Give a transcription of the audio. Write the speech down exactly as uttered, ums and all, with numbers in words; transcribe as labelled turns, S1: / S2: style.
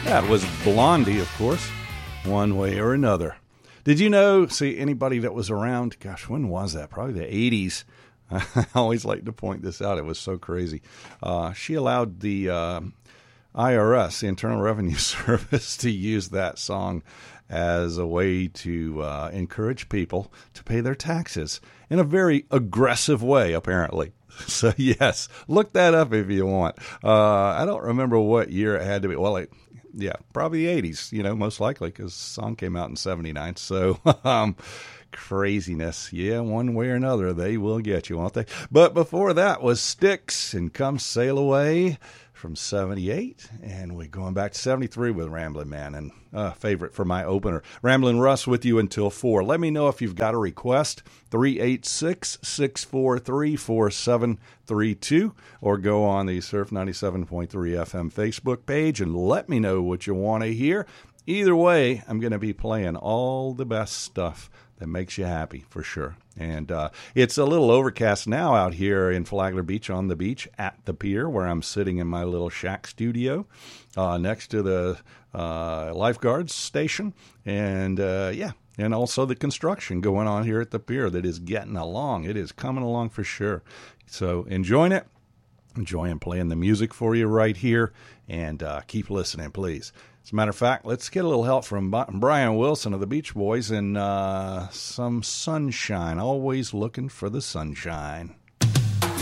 S1: That was Blondie, of course, One Way or Another. Did you know, see, anybody that was around, gosh, when was that? Probably the eighties. I always like to point this out. It was so crazy. Uh, she allowed the uh, I R S, the Internal Revenue Service, to use that song as a way to uh, encourage people to pay their taxes in a very aggressive way, apparently. So, yes, look that up if you want. Uh, I don't remember what year it had to be. Well, it, yeah, probably the eighties, you know, most likely, because the song came out in seventy-nine. So, um, craziness. Yeah, one way or another, they will get you, won't they? But before that was Styx and Come Sail Away from seventy-eight. And we're going back to seventy-three with Ramblin' Man, and uh, favorite for my opener. Ramblin' Russ with you until four. Let me know if you've got a request. three eight six, six four three, four seven three two, or go on the Surf ninety-seven point three F M Facebook page and let me know what you want to hear. Either way, I'm going to be playing all the best stuff that makes you happy, for sure. And uh, it's a little overcast now out here in Flagler Beach, on the beach at the pier, where I'm sitting in my little shack studio uh, next to the uh, lifeguards station. And, uh, yeah, and also the construction going on here at the pier that is getting along. It is coming along for sure. So enjoying it. Enjoying playing the music for you right here. And uh, keep listening, please. As a matter of fact, let's get a little help from Brian Wilson of the Beach Boys and uh, some sunshine. Always looking for the sunshine.